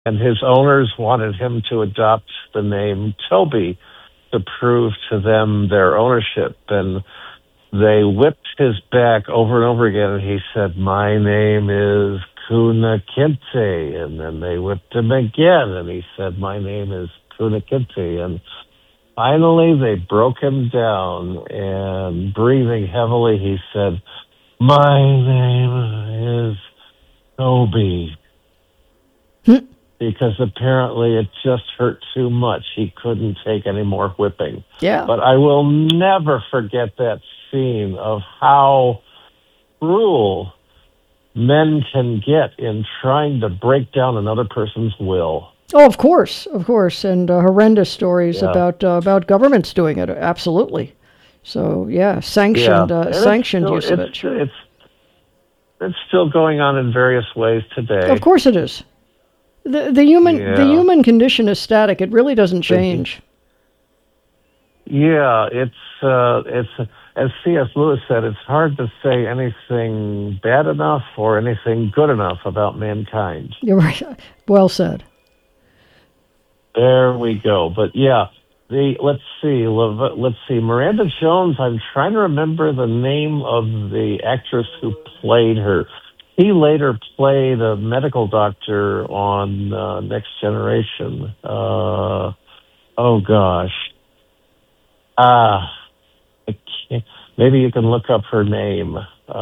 and his owners wanted him to adopt the name Toby to prove to them their ownership. And they whipped his back over and over again, and he said, "My name is Kuna Kinte." And then they whipped him again, and he said, "My name is Kuna Kinte." And finally, they broke him down, and breathing heavily, he said, "My name is Toby." Because apparently it just hurt too much. He couldn't take any more whipping. Yeah. But I will never forget that scene of how cruel men can get in trying to break down another person's will. Oh, of course, and horrendous stories Yeah. about governments doing it. Absolutely. So yeah, sanctioned use of it. Sure. It's still going on in various ways today. Of course it is. The human condition is static. It really doesn't change. Yeah, it's as C.S. Lewis said, it's hard to say anything bad enough or anything good enough about mankind. You're right. Well said. There we go. But yeah, let's see. Miranda Jones. I'm trying to remember the name of the actress who played her. He later played a medical doctor on Next Generation. Oh gosh. I can't, maybe you can look up her name.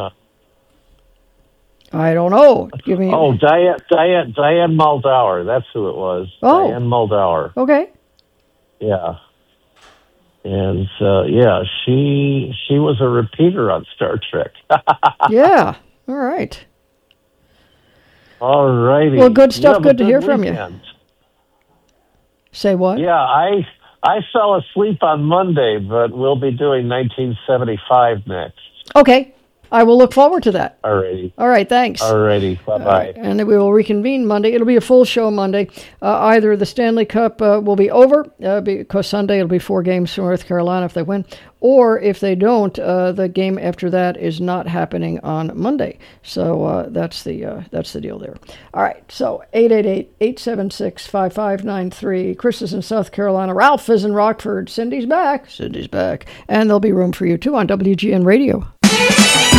I don't know. Give me. Oh, Diane Muldaur. That's who it was. Oh. Diane Muldaur. Okay. Yeah. And she was a repeater on Star Trek. Yeah. All right. All righty. Well, good stuff. Good to hear from you. Say what? Yeah, I fell asleep on Monday, but we'll be doing 1975 next. Okay. I will look forward to that. All righty. All right, thanks. All righty. Bye-bye. And then we will reconvene Monday. It'll be a full show Monday. Either the Stanley Cup will be over, because Sunday it'll be 4 games for North Carolina if they win, or if they don't, the game after that is not happening on Monday. So that's the deal there. All right, so 888-876-5593. Chris is in South Carolina. Ralph is in Rockford. Cindy's back. And there'll be room for you, too, on WGN Radio.